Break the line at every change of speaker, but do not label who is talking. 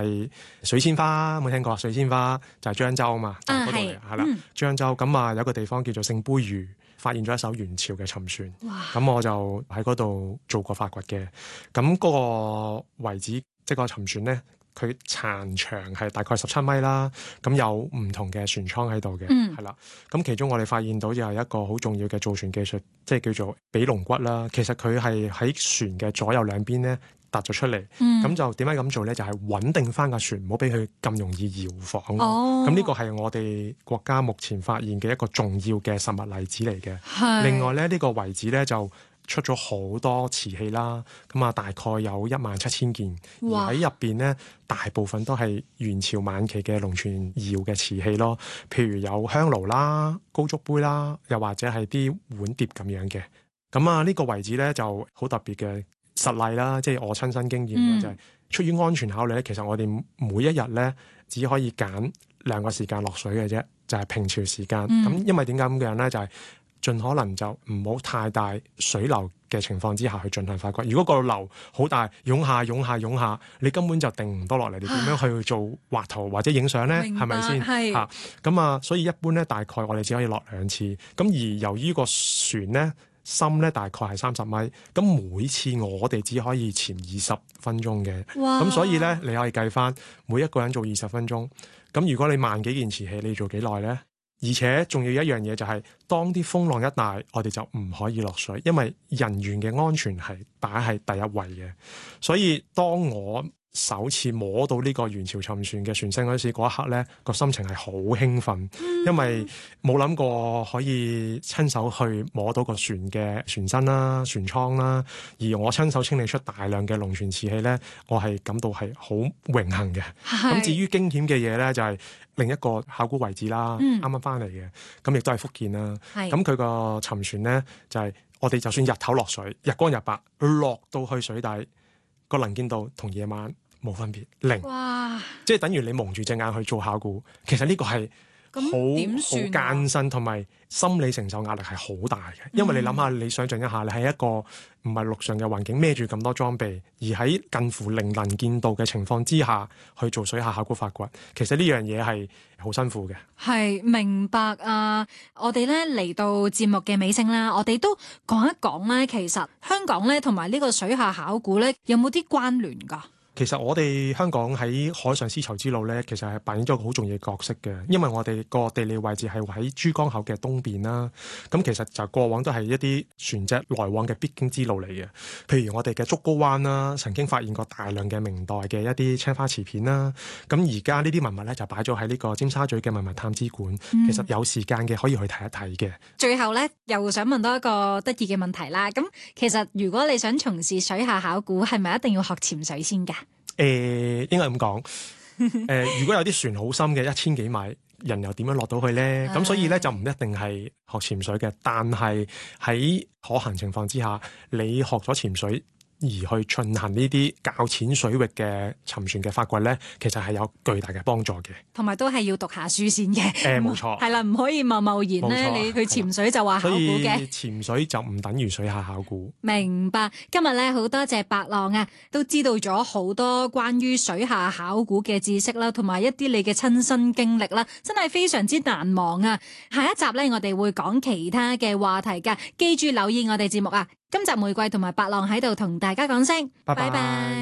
係水仙花，有冇聽過？水仙花就係漳州啊嘛，嗰度嚟係啦，漳州咁啊，有一個地方叫做聖杯嶼，發現咗一艘元朝嘅沉船。咁我就喺嗰度做過發掘嘅。咁嗰個遺址，即係個沉船咧，佢殘長係大概17米啦。咁有唔同嘅船艙喺度嘅，係啦。咁其中我哋發現到就係一個好重要嘅造船技術，即係叫做比龍骨啦。其實佢係喺船嘅左右兩邊咧突咗出嚟。咁就點解咁做咧？就係穩定翻個船，唔好俾佢咁容易搖晃。咁呢個係我哋國家目前發現嘅一個重要嘅實物例子嚟嘅。另外咧，呢個遺址咧就出咗好多瓷器啦，咁啊大概有17000件，而喺入邊咧大部分都係元朝晚期嘅龍泉窯嘅瓷器咯，譬如有香爐啦、高足杯啦，又或者係啲碗碟咁樣嘅。咁啊呢個遺址咧就好特別嘅實例啦，即係我親身經驗啦，就係出於安全考慮咧，其實我哋每一日咧只可以揀2個時間落水嘅啫，就係平潮時間。咁因為點解咁樣咧？就係盡可能就唔好太大水流嘅情況之下去進行發掘。如果個流好大，湧下，你根本就定唔多落嚟，你點樣去做畫圖或者影相咧？係咪先？係咁啊，所以一般咧，大概我哋只可以落2次。咁而由於個船咧深咧大概係30米，咁每次我哋只可以潛20分鐘嘅。咁所以咧，你可以計翻每一個人做20分鐘。咁如果你萬幾件瓷器，你做幾耐咧？而且仲要一樣嘢就係，當啲風浪一大，我哋就唔可以落水，因為人員嘅安全係擺喺第一位嘅。所以當我首次摸到呢個元朝沉船嘅船身嗰時，嗰一刻咧個心情係好興奮，因為冇諗過可以親手去摸到個船嘅船身啦、船艙啦，而我親手清理出大量嘅龍泉瓷器咧，我係感到係好榮幸嘅。咁至於驚險嘅嘢咧，就係另一個考古遺址啦，啱啱翻嚟嘅，咁亦都係福建啦。咁佢個沉船咧就係我哋就算日頭落水，日光日白落到去水底，個能見度同夜晚冇分別，0。哇！即係等於你蒙住隻眼去做考古，其實呢個係好艱辛，同埋心理承受壓力係好大嘅。因為你諗下，你想象一下，你喺一個唔係陸上嘅環境，孭住咁多裝備，而喺近乎零能見度嘅情況之下去做水下考古發掘，其實呢樣嘢係好辛苦嘅。係，明白啊！我哋咧嚟到節目嘅尾聲啦，我哋都講一講咧，其實香港咧同埋呢個水下考古咧有冇啲關聯㗎？其實我哋香港喺海上絲綢之路咧，其實係扮演咗個好重要嘅角色嘅，因為我哋個地理位置係喺珠江口嘅東邊啦。咁其實就過往都係一啲船隻來往嘅必經之路嚟嘅。譬如我哋嘅竹篙灣啦，曾經發現過大量嘅明代嘅一啲青花瓷片啦。咁而家呢啲文物咧就擺咗喺呢個尖沙咀嘅文物探知館。其實有時間嘅可以去睇一睇嘅。最後咧，又想問多一個得意嘅問題啦。咁其實如果你想從事水下考古，係咪一定要學潛水先㗎？應該咁講。如果有啲船好深嘅1000幾米，人又點樣落到去呢？咁所以咧就唔一定係學潛水嘅，但係喺可行情況之下，你學咗潛水而去進行呢啲較淺水域嘅沉船嘅發掘咧，其實係有巨大嘅幫助嘅。同埋都係要讀下書先嘅。冇錯。係啦，唔可以貿然咧，你去潛水就話考古嘅。所以潛水就唔等於水下考古。明白。今日咧好多謝伯浪啊，都知道咗好多關於水下考古嘅知識啦，同埋一啲你嘅親身經歷啦，真係非常之難忘啊！下一集咧，我哋會講其他嘅話題㗎，記住留意我哋節目啊！今集玫瑰同埋伯浪喺度同大家講聲，拜拜。